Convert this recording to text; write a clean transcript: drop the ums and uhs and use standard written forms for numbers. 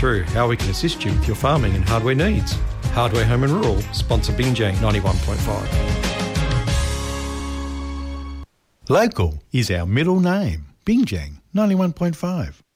through how we can assist you with your farming and hardware needs. Hardware Home and Rural, sponsor Bingjang 91.5. Local is our middle name. Bingjang 91.5.